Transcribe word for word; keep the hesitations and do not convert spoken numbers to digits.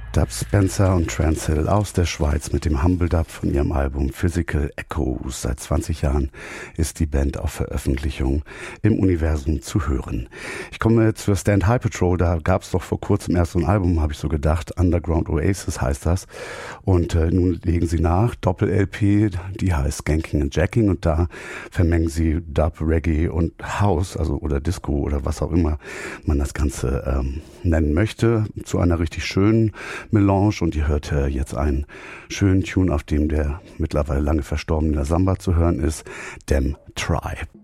Dub Spencer und Trance Hill aus der Schweiz mit dem Humble Dub von ihrem Album Physical Echoes. Seit zwanzig Jahren ist die Band auf Veröffentlichung im Universum zu hören. Ich komme zur Stand High Patrol, da gab es doch vor kurzem erst so ein Album, habe ich so gedacht, Underground Oasis heißt das. Und äh, nun legen sie nach, Doppel-L P, die heißt Skanking and Jacking, und da vermengen sie Dub, Reggae und House, also oder Disco oder was auch immer man das Ganze ähm, nennen möchte, zu einer richtig schönen Melange. Und ihr hört äh, jetzt einen schönen Tune, auf dem der mittlerweile lange verstorbene Samba zu hören ist, Dem Tribe.